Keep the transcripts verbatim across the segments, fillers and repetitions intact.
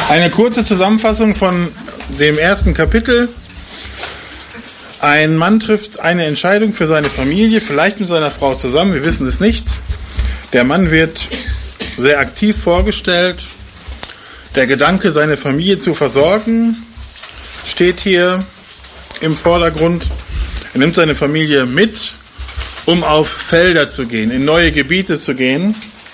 Eine kurze Zusammenfassung von dem ersten Kapitel. Ein Mann trifft eine Entscheidung für seine Familie, vielleicht mit seiner Frau zusammen, wir wissen es nicht. Der Mann wird sehr aktiv vorgestellt. Der Gedanke, seine Familie zu versorgen, steht hier im Vordergrund. Er nimmt seine Familie mit, um auf Felder zu gehen, in neue Gebiete zu gehen.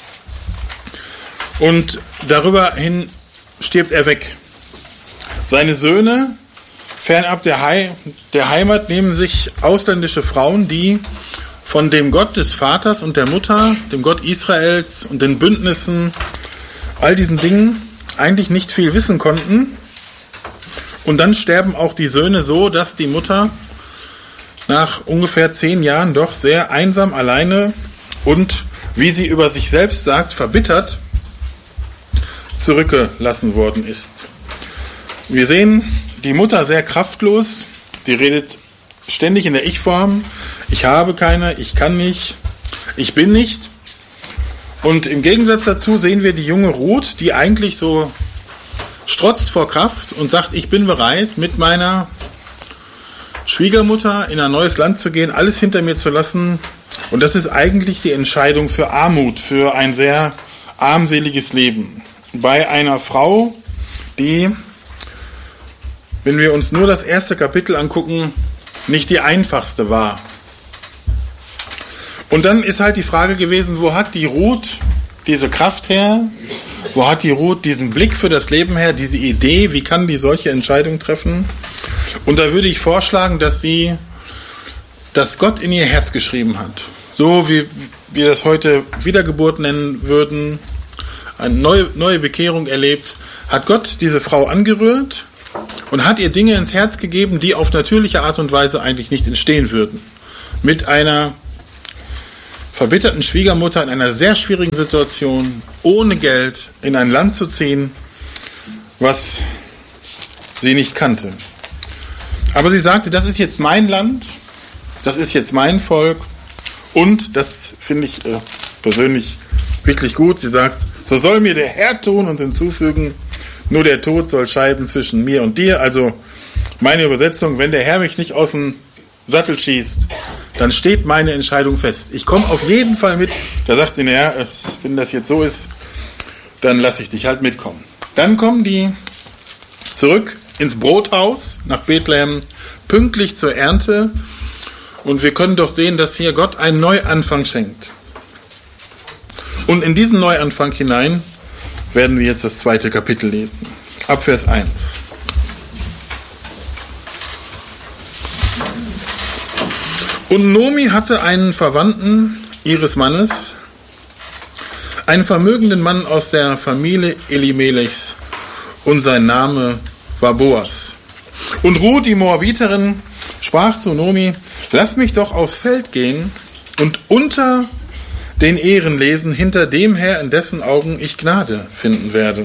Und darüber hin stirbt er weg. Seine Söhne, fernab der, He- der Heimat, nehmen sich ausländische Frauen, die von dem Gott des Vaters und der Mutter, dem Gott Israels und den Bündnissen, all diesen Dingen eigentlich nicht viel wissen konnten. Und dann sterben auch die Söhne so, dass die Mutter nach ungefähr zehn Jahren doch sehr einsam, alleine und, wie sie über sich selbst sagt, verbittert zurückgelassen worden ist. Wir sehen die Mutter sehr kraftlos, die redet ständig in der Ich-Form. Ich habe keine, ich kann nicht, ich bin nicht. Und im Gegensatz dazu sehen wir die junge Ruth, die eigentlich so strotzt vor Kraft und sagt, ich bin bereit, mit meiner Schwiegermutter in ein neues Land zu gehen, alles hinter mir zu lassen. Und das ist eigentlich die Entscheidung für Armut, für ein sehr armseliges Leben. Bei einer Frau, die, wenn wir uns nur das erste Kapitel angucken, nicht die einfachste war. Und dann ist halt die Frage gewesen, wo hat die Ruth diese Kraft her? Wo hat die Ruth diesen Blick für das Leben her, diese Idee, wie kann die solche Entscheidungen treffen? Und da würde ich vorschlagen, dass sie, dass Gott in ihr Herz geschrieben hat. So wie wir das heute Wiedergeburt nennen würden, eine neue, neue Bekehrung erlebt, hat Gott diese Frau angerührt und hat ihr Dinge ins Herz gegeben, die auf natürliche Art und Weise eigentlich nicht entstehen würden. Mit einer verbitterten Schwiegermutter in einer sehr schwierigen Situation, ohne Geld, in ein Land zu ziehen, was sie nicht kannte. Aber sie sagte, das ist jetzt mein Land, das ist jetzt mein Volk und, das finde ich äh, persönlich wirklich gut, sie sagt, so soll mir der Herr tun und hinzufügen, nur der Tod soll scheiden zwischen mir und dir. Also meine Übersetzung, wenn der Herr mich nicht aus dem Sattel schießt, dann steht meine Entscheidung fest. Ich komme auf jeden Fall mit. Da sagt sie, naja, wenn das jetzt so ist, dann lasse ich dich halt mitkommen. Dann kommen die zurück ins Brothaus nach Bethlehem, pünktlich zur Ernte. Und wir können doch sehen, dass hier Gott einen Neuanfang schenkt. Und in diesen Neuanfang hinein werden wir jetzt das zweite Kapitel lesen. Ab Vers eins. Und Nomi hatte einen Verwandten ihres Mannes, einen vermögenden Mann aus der Familie Elimelechs, und sein Name war Boas. Und Ruth, die Moabiterin, sprach zu Nomi, lass mich doch aufs Feld gehen und unter den Ehren lesen, hinter dem Herr, in dessen Augen ich Gnade finden werde.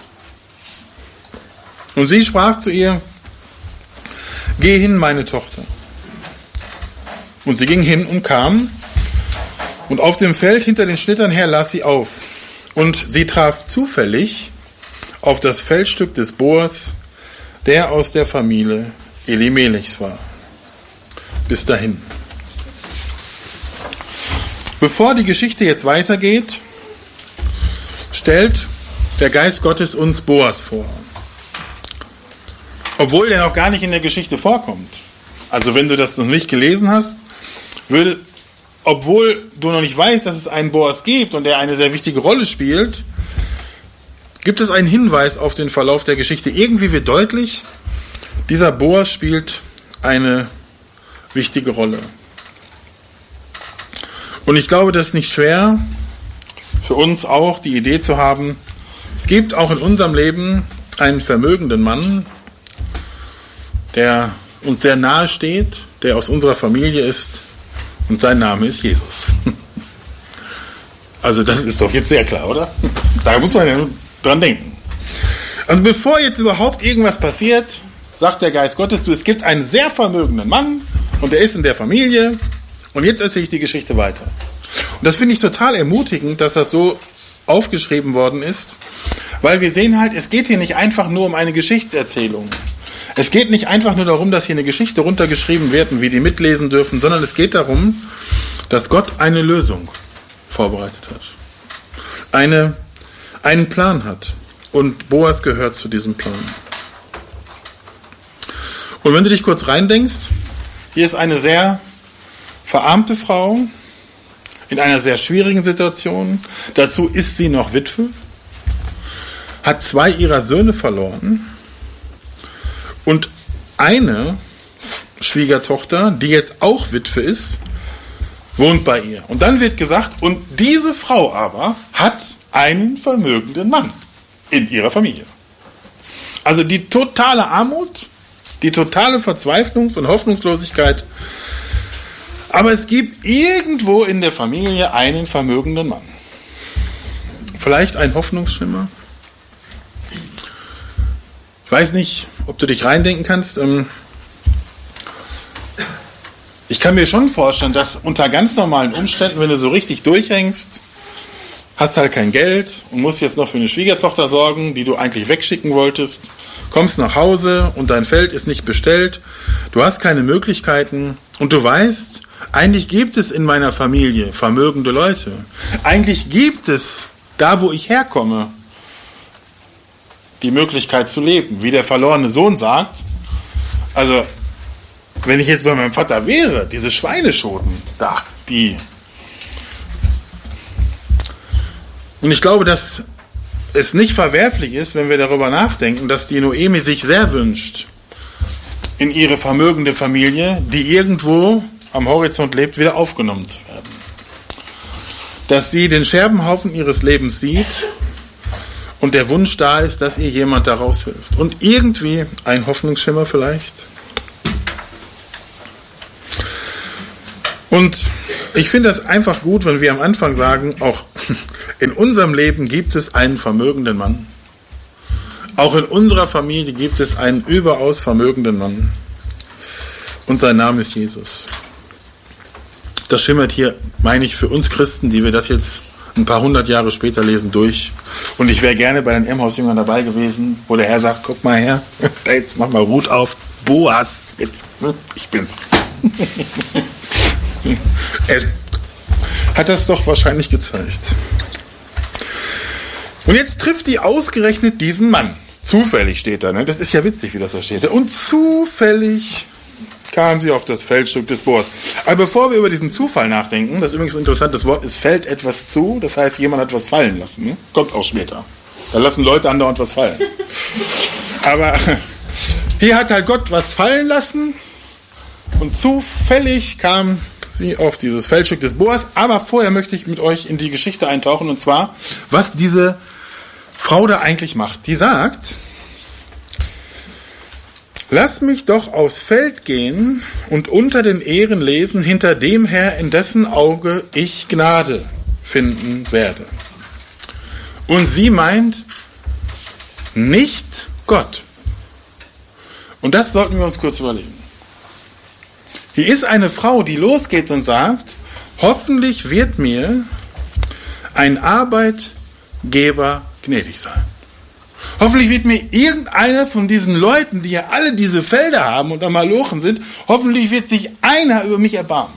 Und sie sprach zu ihr, geh hin, meine Tochter. Und sie ging hin und kam, und auf dem Feld hinter den Schnittern her las sie auf. Und sie traf zufällig auf das Feldstück des Boas, der aus der Familie Elimelechs war. Bis dahin. Bevor die Geschichte jetzt weitergeht, stellt der Geist Gottes uns Boas vor. Obwohl der noch gar nicht in der Geschichte vorkommt. Also wenn du das noch nicht gelesen hast, würde, obwohl du noch nicht weißt, dass es einen Boas gibt und der eine sehr wichtige Rolle spielt, gibt es einen Hinweis auf den Verlauf der Geschichte. Irgendwie wird deutlich, dieser Boas spielt eine wichtige Rolle. Und ich glaube, das ist nicht schwer für uns auch, die Idee zu haben, es gibt auch in unserem Leben einen vermögenden Mann, der uns sehr nahe steht, der aus unserer Familie ist, und sein Name ist Jesus. Also das ist doch jetzt sehr klar, oder? Da muss man ja dran denken. Also bevor jetzt überhaupt irgendwas passiert, sagt der Geist Gottes, du, es gibt einen sehr vermögenden Mann und der ist in der Familie. Und jetzt erzähle ich die Geschichte weiter. Und das finde ich total ermutigend, dass das so aufgeschrieben worden ist, Weil wir sehen halt, es geht hier nicht einfach nur um eine Geschichtserzählung. Es geht nicht einfach nur darum, dass hier eine Geschichte runtergeschrieben wird und wir die mitlesen dürfen, sondern es geht darum, dass Gott eine Lösung vorbereitet hat. Eine, einen Plan hat. Und Boas gehört zu diesem Plan. Und wenn du dich kurz reindenkst, hier ist eine sehr verarmte Frau in einer sehr schwierigen Situation. Dazu ist sie noch Witwe, hat zwei ihrer Söhne verloren und eine Schwiegertochter, die jetzt auch Witwe ist, wohnt bei ihr. Und dann wird gesagt, und diese Frau aber hat einen vermögenden Mann in ihrer Familie. Also die totale Armut, die totale Verzweiflungs- und Hoffnungslosigkeit. Aber es gibt irgendwo in der Familie einen vermögenden Mann. Vielleicht ein Hoffnungsschimmer. Ich weiß nicht, ob du dich reindenken kannst. Ich kann mir schon vorstellen, dass unter ganz normalen Umständen, wenn du so richtig durchhängst, hast halt kein Geld und musst jetzt noch für eine Schwiegertochter sorgen, die du eigentlich wegschicken wolltest, kommst nach Hause und dein Feld ist nicht bestellt, du hast keine Möglichkeiten und du weißt, eigentlich gibt es in meiner Familie vermögende Leute. Eigentlich gibt es, da wo ich herkomme, die Möglichkeit zu leben. Wie der verlorene Sohn sagt, also wenn ich jetzt bei meinem Vater wäre, diese Schweineschoten, da, die. Und ich glaube, dass es nicht verwerflich ist, wenn wir darüber nachdenken, dass die Noemi sich sehr wünscht, in ihre vermögende Familie, die irgendwo am Horizont lebt, wieder aufgenommen zu werden. Dass sie den Scherbenhaufen ihres Lebens sieht und der Wunsch da ist, dass ihr jemand daraus hilft. Und irgendwie ein Hoffnungsschimmer vielleicht. Und ich finde das einfach gut, wenn wir am Anfang sagen, auch in unserem Leben gibt es einen vermögenden Mann. Auch in unserer Familie gibt es einen überaus vermögenden Mann. Und sein Name ist Jesus. Das schimmert hier, meine ich, für uns Christen, die wir das jetzt ein paar hundert Jahre später lesen, durch. Und ich wäre gerne bei den Emmaus-Jüngern dabei gewesen, wo der Herr sagt, guck mal her, jetzt mach mal Ruth auf, Boas, jetzt, ich bin's. Er hat das doch wahrscheinlich gezeigt. Und jetzt trifft die ausgerechnet diesen Mann. Zufällig steht da, ne? Das ist ja witzig, wie das da steht. Und zufällig kam sie auf das Feldstück des Boas. Aber bevor wir über diesen Zufall nachdenken, das ist übrigens ein interessantes Wort, es fällt etwas zu, das heißt, jemand hat was fallen lassen. Ne? Kommt auch später. Da lassen Leute andauernd was fallen. Aber hier hat halt Gott was fallen lassen und zufällig kam sie auf dieses Feldstück des Boas. Aber vorher möchte ich mit euch in die Geschichte eintauchen, und zwar, was diese Frau da eigentlich macht. Die sagt, lass mich doch aufs Feld gehen und unter den Ähren lesen, hinter dem Herr, in dessen Auge ich Gnade finden werde. Und sie meint nicht Gott. Und das sollten wir uns kurz überlegen. Hier ist eine Frau, die losgeht und sagt, hoffentlich wird mir ein Arbeitgeber gnädig sein. Hoffentlich wird mir irgendeiner von diesen Leuten, die ja alle diese Felder haben und am Malochen sind, hoffentlich wird sich einer über mich erbarmen.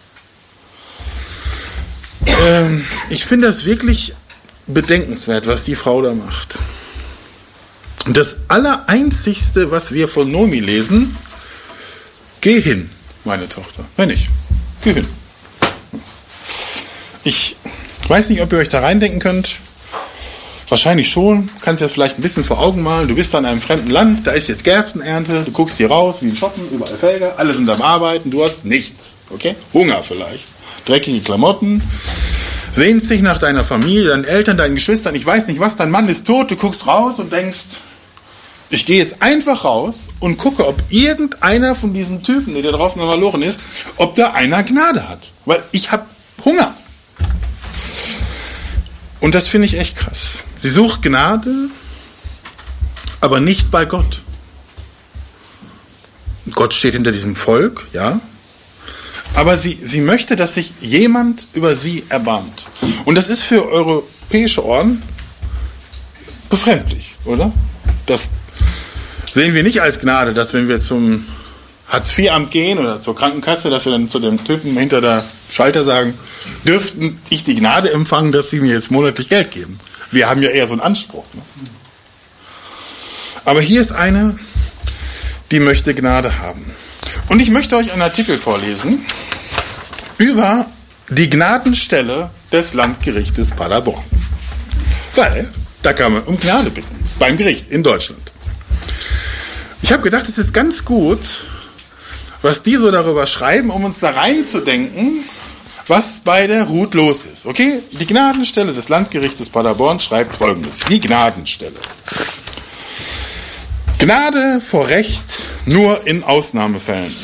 Ähm, ich finde das wirklich bedenkenswert, was die Frau da macht. Und das Allereinzigste, was wir von Noemi lesen, geh hin, meine Tochter. Wenn nicht, geh hin. Ich weiß nicht, ob ihr euch da reindenken könnt. Wahrscheinlich schon. Kannst dir das vielleicht ein bisschen vor Augen malen. Du bist da in einem fremden Land, da ist jetzt Gerstenernte, du guckst hier raus, wie ein Shoppen, überall Felder, alle sind am Arbeiten, du hast nichts. Okay? Hunger vielleicht. Dreckige Klamotten. Sehnst dich nach deiner Familie, deinen Eltern, deinen Geschwistern, ich weiß nicht was, dein Mann ist tot, du guckst raus und denkst, ich gehe jetzt einfach raus und gucke, ob irgendeiner von diesen Typen, der da draußen am Malochen ist, ob da einer Gnade hat. Weil ich habe Hunger. Und das finde ich echt krass. Sie sucht Gnade, aber nicht bei Gott. Gott steht hinter diesem Volk, ja. Aber sie, sie möchte, dass sich jemand über sie erbarmt. Und das ist für europäische Ohren befremdlich, oder? Das sehen wir nicht als Gnade, dass wenn wir zum Hartz vier Amt gehen oder zur Krankenkasse, dass wir dann zu dem Typen hinter der Schalter sagen, dürften ich die Gnade empfangen, dass sie mir jetzt monatlich Geld geben. Wir haben ja eher so einen Anspruch. Ne? Aber hier ist eine, die möchte Gnade haben. Und ich möchte euch einen Artikel vorlesen über die Gnadenstelle des Landgerichtes Paderborn. Weil, da kann man um Gnade bitten, beim Gericht in Deutschland. Ich habe gedacht, es ist ganz gut, was die so darüber schreiben, um uns da reinzudenken, was bei der Ruth los ist. Okay? Die Gnadenstelle des Landgerichtes Paderborn schreibt Folgendes. Die Gnadenstelle. Gnade vor Recht nur in Ausnahmefällen.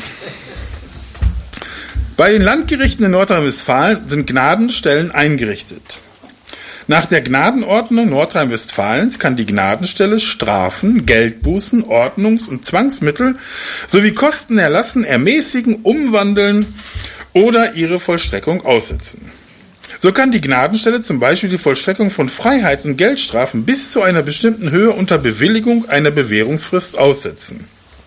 Bei den Landgerichten in Nordrhein-Westfalen sind Gnadenstellen eingerichtet. Nach der Gnadenordnung Nordrhein-Westfalens kann die Gnadenstelle Strafen, Geldbußen, Ordnungs- und Zwangsmittel sowie Kosten erlassen, ermäßigen, umwandeln oder ihre Vollstreckung aussetzen. So kann die Gnadenstelle zum Beispiel die Vollstreckung von Freiheits- und Geldstrafen bis zu einer bestimmten Höhe unter Bewilligung einer Bewährungsfrist aussetzen.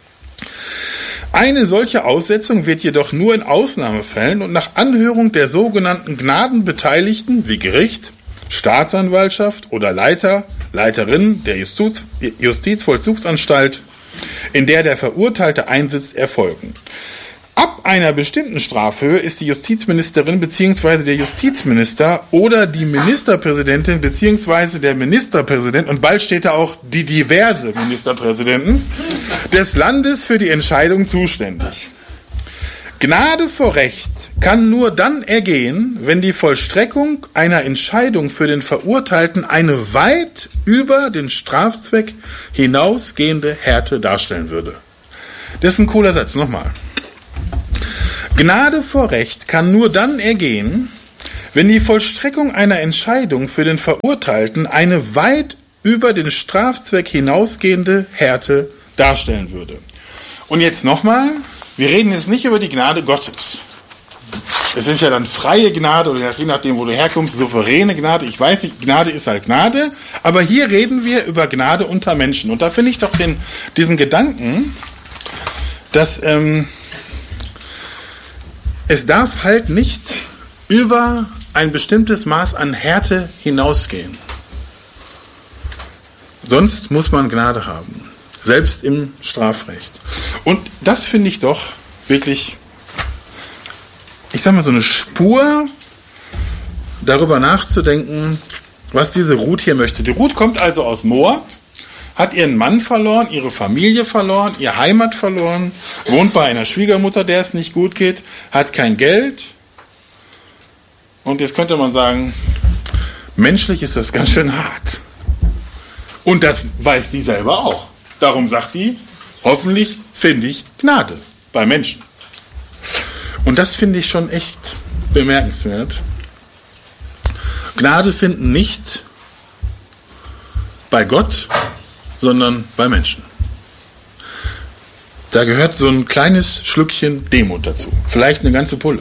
Eine solche Aussetzung wird jedoch nur in Ausnahmefällen und nach Anhörung der sogenannten Gnadenbeteiligten wie Gericht, Staatsanwaltschaft oder Leiter, Leiterin der Justiz, Justizvollzugsanstalt, in der der Verurteilte einsitzt, erfolgen. Ab einer bestimmten Strafhöhe ist die Justizministerin bzw. der Justizminister oder die Ministerpräsidentin bzw. der Ministerpräsident, und bald steht da auch die diverse Ministerpräsidenten, des Landes für die Entscheidung zuständig. Gnade vor Recht kann nur dann ergehen, wenn die Vollstreckung einer Entscheidung für den Verurteilten eine weit über den Strafzweck hinausgehende Härte darstellen würde. Das ist ein cooler Satz, nochmal. Gnade vor Recht kann nur dann ergehen, wenn die Vollstreckung einer Entscheidung für den Verurteilten eine weit über den Strafzweck hinausgehende Härte darstellen würde. Und jetzt nochmal, wir reden jetzt nicht über die Gnade Gottes. Es ist ja dann freie Gnade oder je nachdem, wo du herkommst, souveräne Gnade. Ich weiß nicht, Gnade ist halt Gnade, aber hier reden wir über Gnade unter Menschen. Und da finde ich doch den, diesen Gedanken, dass ähm, es darf halt nicht über ein bestimmtes Maß an Härte hinausgehen. Sonst muss man Gnade haben. Selbst im Strafrecht. Und das finde ich doch wirklich, ich sag mal, so eine Spur, darüber nachzudenken, was diese Ruth hier möchte. Die Ruth kommt also aus Moab, hat ihren Mann verloren, ihre Familie verloren, ihre Heimat verloren, wohnt bei einer Schwiegermutter, der es nicht gut geht, hat kein Geld. Und jetzt könnte man sagen, menschlich ist das ganz schön hart. Und das weiß die selber auch. Darum sagt die, hoffentlich finde ich Gnade bei Menschen. Und das finde ich schon echt bemerkenswert. Gnade finden nicht bei Gott, sondern bei Menschen. Da gehört so ein kleines Schlückchen Demut dazu. Vielleicht eine ganze Pulle.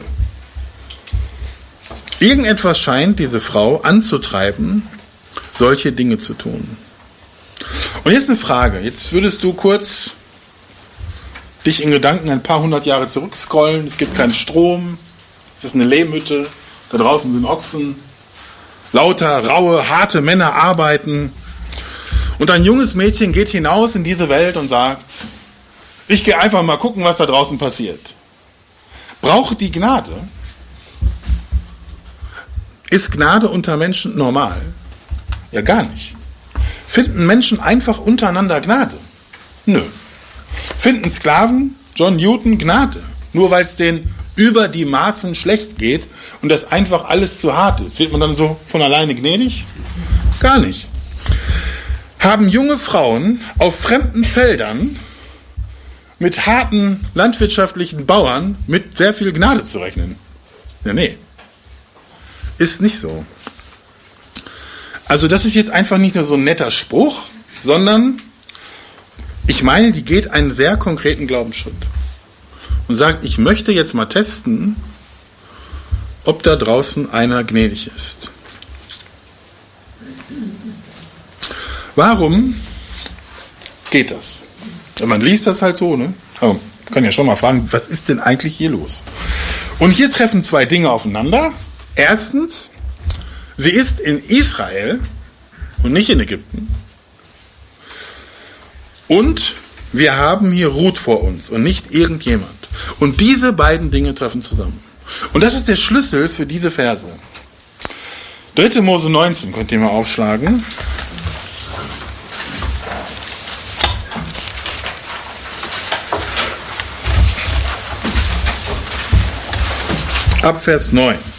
Irgendetwas scheint diese Frau anzutreiben, solche Dinge zu tun. Und jetzt eine Frage. Jetzt würdest du kurz dich in Gedanken ein paar hundert Jahre zurückscrollen. Es gibt keinen Strom. Es ist eine Lehmhütte. Da draußen sind Ochsen. Lauter, raue, harte Männer arbeiten. Und ein junges Mädchen geht hinaus in diese Welt und sagt, ich gehe einfach mal gucken, was da draußen passiert. Braucht die Gnade? Ist Gnade unter Menschen normal? Ja, gar nicht. Finden Menschen einfach untereinander Gnade? Nö. Finden Sklaven, John Newton, Gnade? Nur weil es denen über die Maßen schlecht geht und das einfach alles zu hart ist. Wird man dann so von alleine gnädig? Gar nicht. Haben junge Frauen auf fremden Feldern mit harten landwirtschaftlichen Bauern mit sehr viel Gnade zu rechnen? Ja, nee. Ist nicht so. Also das ist jetzt einfach nicht nur so ein netter Spruch, sondern ich meine, die geht einen sehr konkreten Glaubensschritt und sagt, ich möchte jetzt mal testen, ob da draußen einer gnädig ist. Warum geht das? Man liest das halt so, ne? Aber kann ja schon mal fragen, was ist denn eigentlich hier los? Und hier treffen zwei Dinge aufeinander. Erstens, sie ist in Israel und nicht in Ägypten. Und wir haben hier Ruth vor uns und nicht irgendjemand. Und diese beiden Dinge treffen zusammen. Und das ist der Schlüssel für diese Verse. dritte Mose neunzehn könnt ihr mal aufschlagen. Ab Vers neun.